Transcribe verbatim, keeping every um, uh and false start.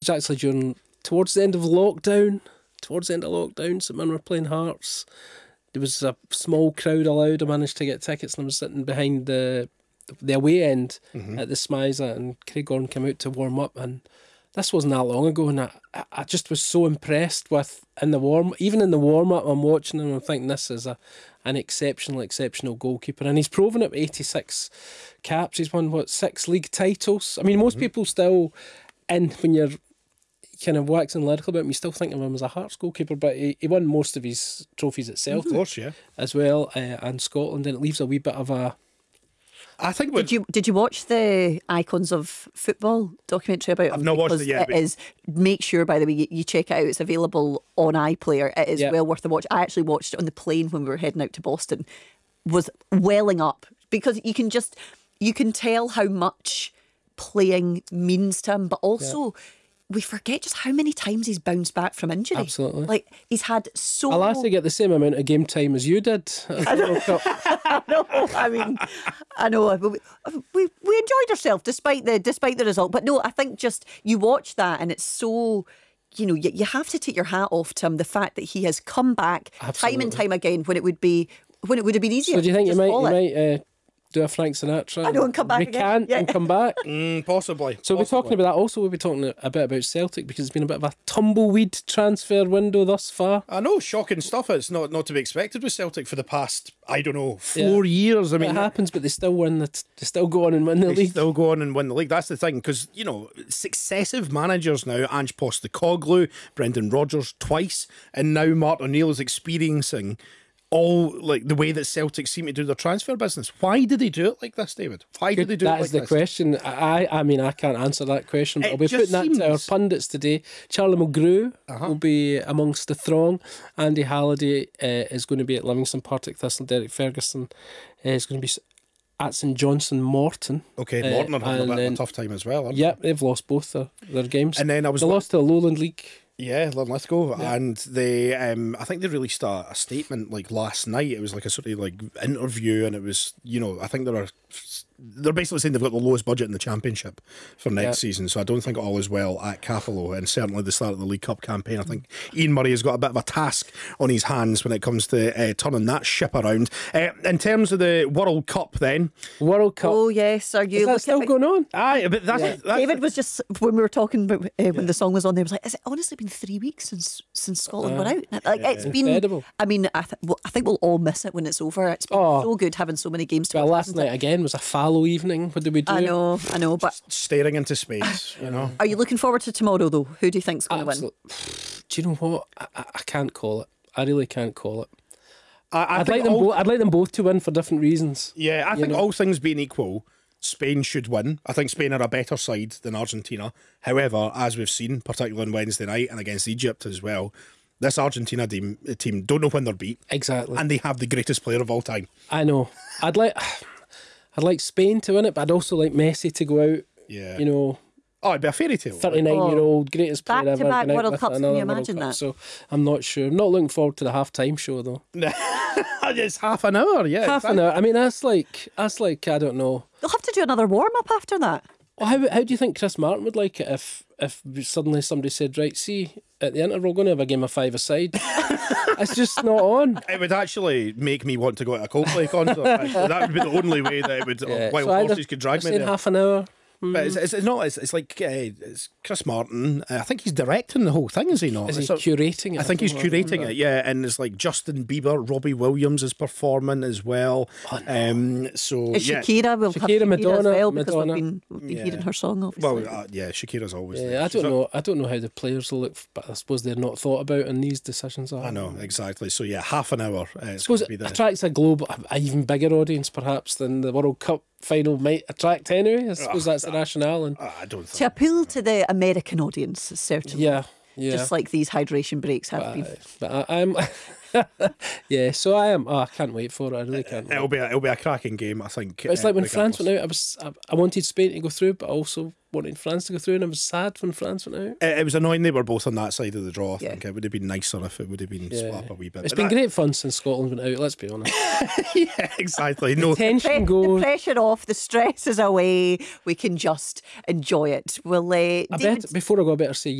was actually during towards the end of lockdown. Towards the end of lockdown, St Mirren were playing Hearts. There was a small crowd allowed. I managed to get tickets, and I was sitting behind the the away end mm-hmm. at the Smiza, and Craig Gordon came out to warm up, and this wasn't that long ago, and I, I just was so impressed with in the warm, even in the warm up. I'm watching him, and I'm thinking this is a an exceptional, exceptional goalkeeper, and he's proven it with eighty-six caps. He's won what six league titles. I mean, most mm-hmm. people still, and when you're kind of waxing lyrical about him, you still think of him as a Hearts goalkeeper, but he, he won most of his trophies at Celtic, of course, yeah, as well, uh, and Scotland, and it leaves a wee bit of a. I think. Did you did you watch the Icons of Football documentary about him? I've not watched it yet. It is. Make sure, by the way, you, you check it out. It's available on iPlayer. It is yeah. well worth the watch. I actually watched it on the plane when we were heading out to Boston. Was welling up because you can just you can tell how much playing means to him, but also. Yeah. We forget just how many times he's bounced back from injury. Absolutely. Like, he's had so... I'll actually get the same amount of game time as you did. I know. I know. I mean, I know. We, we, we enjoyed ourselves despite the despite the result. But no, I think just you watch that and it's so... You know, you, you have to take your hat off to him. The fact that he has come back Absolutely. time and time again when it would be when it would have been easier. So do you think you just might... call You it. might uh, do a Frank Sinatra. I know, and come back recant again. Yeah. and come back. Mm, possibly. So possibly. we're talking about that. Also, we'll be talking a bit about Celtic because it's been a bit of a tumbleweed transfer window thus far. I know, shocking stuff. It's not, not to be expected with Celtic for the past, I don't know, four yeah. years. I mean, it happens, but they still win. The t- they still go on and win the they league. Still go on and win the league. That's the thing, because you know, successive managers now. Ange Postecoglou, Brendan Rodgers twice, and now Martin O'Neill is experiencing. All like the way that Celtic seem to do their transfer business. Why do they do it like this, David? Why do they do that it like this? That is this? the question. I I mean, I can't answer that question, but It I'll be just putting that to our seems- pundits today. Charlie Mulgrew Uh-huh. will be amongst the throng. Andy Halliday uh, is going to be at Livingston, Partick Thistle. Derek Ferguson uh, is going to be at St Johnstone Morton. Okay, Uh, Morton are having a bit then- of a tough time as well. aren't Yep, they've lost both their, their games. And then I was they lo- lost to the Lowland League. Yeah, Linlithgow, Yeah. and they, um, I think they released a, a statement like last night. It was like a sort of like interview, and it was, you know, I think there are, they're basically saying they've got the lowest budget in the Championship for next Yeah. season. So I don't think all is well at Capello, and certainly the start of the League Cup campaign. I think Ian Murray has got a bit of a task on his hands when it comes to uh, turning that ship around. Uh, in terms of the World Cup, then World Cup. Oh yes, are you Is that looking still at- going on? aye, but that's, Yeah. that's David was just when we were talking about uh, when the song was on there. He was like, "Has it honestly been three weeks since since Scotland Uh, were out?" Like it's been. incredible. I mean, I, th- well, I think we'll all miss it when it's over. It's been Oh. so good having so many games to Well, watch, last hasn't night it? again was a fallow evening. What did we do? I know, I know. But staring into space, you know. are you looking forward to tomorrow though? Who do you think's going to win? Absolute- Do you know what? I, I I can't call it. I really can't call it. I, I I'd think like them all- both. I'd like them both to win for different reasons. Yeah, I You think know? all things being equal, Spain should win. I think Spain are a better side than Argentina. However, as we've seen, particularly on Wednesday night and against Egypt as well, this Argentina team, team don't know when they're beat, Exactly. and they have the greatest player of all time. I know. I'd like. I'd like Spain to win it, but I'd also like Messi to go out. Yeah. You know, Oh, it'd be a fairy tale. thirty-nine-year-old greatest player ever. Back-to-back been out World with Cups, can another you World imagine Cup, that? So I'm not sure. I'm not looking forward to the half-time show though. It's half an hour, yeah. Half an hour. I mean, that's like that's like I don't know. They'll have to do another warm up after that. Well, how how do you think Chris Martin would like it if if suddenly somebody said, right, see, at the interval we're going to have a game of five-a-side? It's just not on. It would actually make me want to go to a Coldplay concert. Actually. That would be the only way that it would. Yeah. Wild So either- horses could drag I'm me saying there. half an hour. But it's, it's, it's not. It's, it's like uh, it's Chris Martin. Uh, I think he's directing the whole thing, is he not? Is he It's a- curating it? I think he's don't know. curating it, yeah, and it's like Justin Bieber, Robbie Williams is performing as well. Oh, no. um, so Is yeah, Shakira will have Shakira, Shakira Madonna, as well because Madonna. we've been, we've been Yeah. hearing her song obviously. well, uh, yeah, Shakira's always. there. Yeah, I She's don't a- know. I don't know how the players will look, but I suppose they're not thought about in these decisions. Are I know exactly. So yeah, half an hour. Uh, I it's suppose going to it be the. attracts a global, an even bigger audience perhaps than the World Cup final might attract anyway. I suppose Oh, that's the rationale. And I don't To think. appeal to the American audience, certainly. yeah, yeah. Just like these hydration breaks have but, been. I- but I, I'm, yeah. So I am. Oh, I can't wait for it. I really can't. It'll be a, it'll be a cracking game, I think. But it's uh, like when France regardless. went out. I was I, I wanted Spain to go through, but I also wanted France to go through, and I was sad when France went out. It, it was annoying they were both on that side of the draw. I Yeah. think it would have been nicer if it would have been Yeah. swap a wee bit. It's But been that- great fun since Scotland went out. Let's be honest. yeah, exactly. No, Tension Pre- the goes. pressure off, the stress is away. We can just enjoy it. We'll, uh, I David- bet before I go, I better say